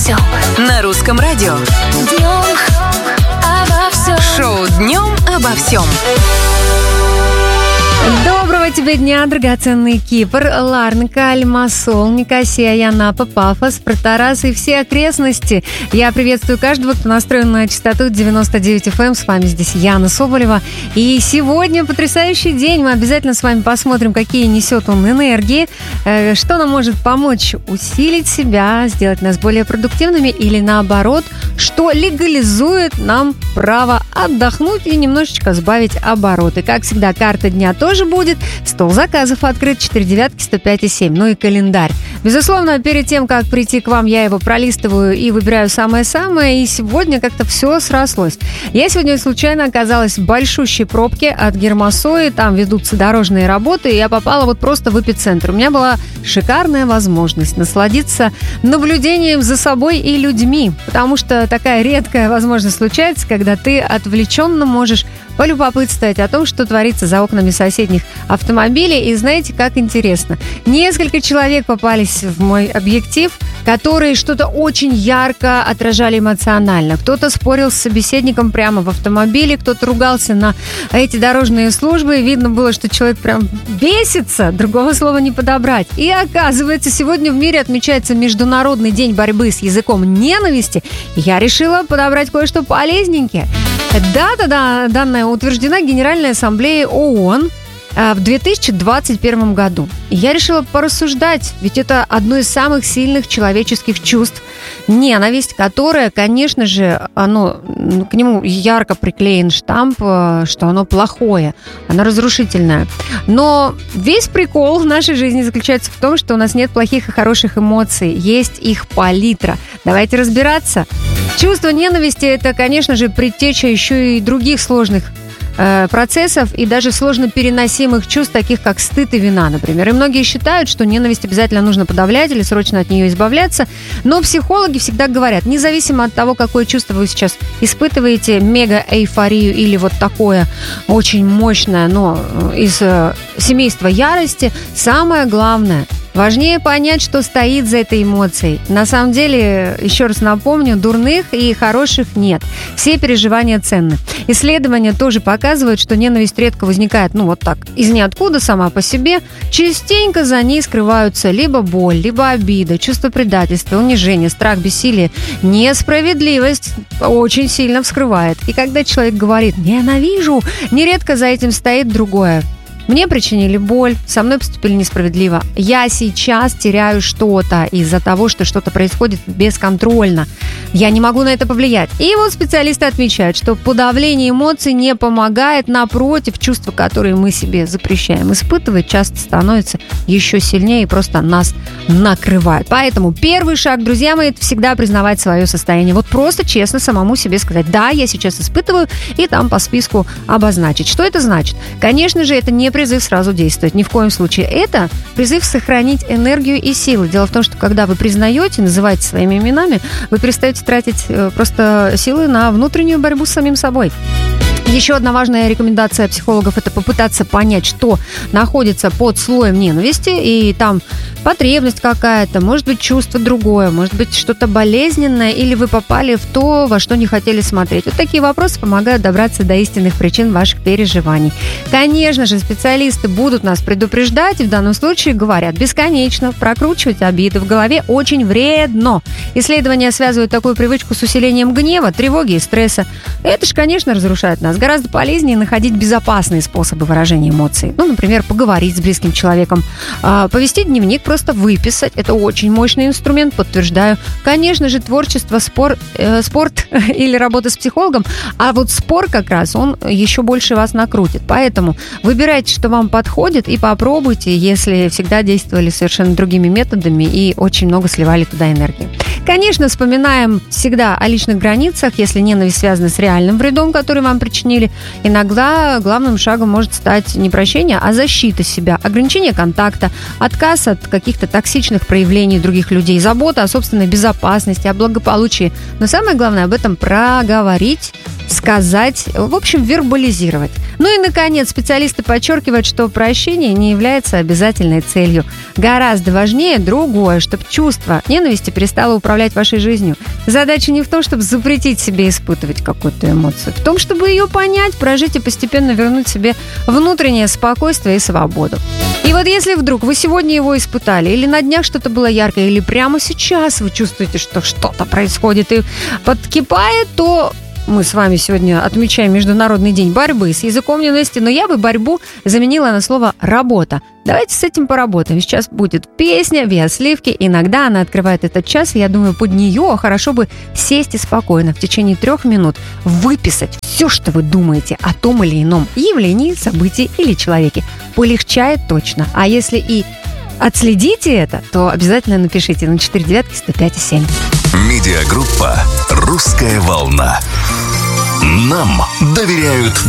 всем. На русском радио. Днем обо всем. Шоу «Днем обо всем». Доброго тебе дня, драгоценный Кипр, Ларнака, Лимассол, Никосия, Янапа, Пафос, Протарас и все окрестности. Я приветствую каждого, кто настроен на частоту 99 FM. С вами здесь Яна Соболева. И сегодня потрясающий день. Мы обязательно с вами посмотрим, какие несет он энергии, что нам может помочь усилить себя, сделать нас более продуктивными или наоборот, что легализует нам право отдохнуть и немножечко сбавить обороты. Как всегда, карта дня тоже будет. Стол заказов открыт, 4 девятки, 105,7. Ну и календарь. Безусловно, перед тем, как прийти к вам, я его пролистываю и выбираю самое-самое. И сегодня как-то все срослось. Я сегодня случайно оказалась в большущей пробке от Гермосои. Там ведутся дорожные работы. И я попала вот просто в эпицентр. У меня была шикарная возможность насладиться наблюдением за собой и людьми. Потому что такая редкая возможность случается, когда ты отвлеченно можешь полюбопытствовать о том, что творится за окнами соседних автомобилей. И знаете, как интересно. Несколько человек попались в мой объектив, которые что-то очень ярко отражали эмоционально. Кто-то спорил с собеседником прямо в автомобиле, кто-то ругался на эти дорожные службы. Видно было, что человек прям бесится, другого слова не подобрать. И оказывается, сегодня в мире отмечается Международный день борьбы с языком ненависти. Я решила подобрать кое-что полезненькое. Дата данная утверждена Генеральной Ассамблеей ООН в 2021 году. И я решила порассуждать, ведь это одно из самых сильных человеческих чувств. Ненависть, которая, конечно же, к нему ярко приклеен штамп, что оно плохое, оно разрушительное. Но весь прикол в нашей жизни заключается в том, что у нас нет плохих и хороших эмоций, есть их палитра. Давайте разбираться. Чувство ненависти – это, конечно же, предтеча еще и других сложных процессов и даже сложно переносимых чувств, таких как стыд и вина, например. И многие считают, что ненависть обязательно нужно подавлять или срочно от нее избавляться, но психологи всегда говорят, независимо от того, какое чувство вы сейчас испытываете, мега-эйфорию или вот такое очень мощное, но из семейства ярости, самое главное – важнее понять, что стоит за этой эмоцией. На самом деле, еще раз напомню, дурных и хороших нет. Все переживания ценны. Исследования тоже показывают, что ненависть редко возникает, вот так, из ниоткуда сама по себе. Частенько за ней скрываются либо боль, либо обида, чувство предательства, унижение, страх, бессилие. Несправедливость очень сильно вскрывает. И когда человек говорит «ненавижу», нередко за этим стоит другое. Мне причинили боль, со мной поступили несправедливо. Я сейчас теряю что-то из-за того, что что-то происходит бесконтрольно. Я не могу на это повлиять. И вот специалисты отмечают, что подавление эмоций не помогает. Напротив, чувства, которые мы себе запрещаем испытывать, часто становятся еще сильнее и просто нас накрывают. Поэтому первый шаг, друзья мои, это всегда признавать свое состояние. Вот просто честно самому себе сказать: да, я сейчас испытываю, и там по списку обозначить. Что это значит? Конечно же, это не призыв сразу действовать, ни в коем случае. Это призыв сохранить энергию и силы. Дело в том, что когда вы признаете, называете своими именами, вы перестаете тратить просто силы на внутреннюю борьбу с самим собой. Еще одна важная рекомендация психологов – это попытаться понять, что находится под слоем ненависти, и там потребность какая-то, может быть, чувство другое, может быть, что-то болезненное, или вы попали в то, во что не хотели смотреть. Вот такие вопросы помогают добраться до истинных причин ваших переживаний. Конечно же, специалисты будут нас предупреждать, и в данном случае говорят: бесконечно прокручивать обиды в голове очень вредно. Исследования связывают такую привычку с усилением гнева, тревоги и стресса. Это же, конечно, разрушает нас. Гораздо полезнее находить безопасные способы выражения эмоций. Например, поговорить с близким человеком, повести дневник, просто выписать. Это очень мощный инструмент, подтверждаю. Конечно же, творчество, спорт или работа с психологом. А вот спор как раз, он еще больше вас накрутит. Поэтому выбирайте, что вам подходит, и попробуйте, если всегда действовали совершенно другими методами и очень много сливали туда энергии. Конечно, вспоминаем всегда о личных границах, если ненависть связана с реальным вредом, который вам причинили. Иногда главным шагом может стать не прощение, а защита себя, ограничение контакта, отказ от каких-то токсичных проявлений других людей, забота о собственной безопасности, о благополучии. Но самое главное об этом проговорить, сказать, в общем, вербализировать. Ну и, наконец, специалисты подчеркивают, что прощение не является обязательной целью. Гораздо важнее другое, чтобы чувство ненависти перестало управлять вашей жизнью. Задача не в том, чтобы запретить себе испытывать какую-то эмоцию, в том, чтобы ее понять, прожить и постепенно вернуть себе внутреннее спокойствие и свободу. И вот если вдруг вы сегодня его испытали, или на днях что-то было яркое, или прямо сейчас вы чувствуете, что что-то происходит и подкипает, то мы с вами сегодня отмечаем Международный день борьбы с языком ненависти, но я бы борьбу заменила на слово «работа». Давайте с этим поработаем. Сейчас будет песня «Виа Сливки». Иногда она открывает этот час, и я думаю, под нее хорошо бы сесть и спокойно в течение 3 минут выписать все, что вы думаете о том или ином явлении, событии или человеке. Полегчает точно. А если и отследите это, то обязательно напишите на 495-105-7. Медиагруппа «Русская волна». Нам доверяют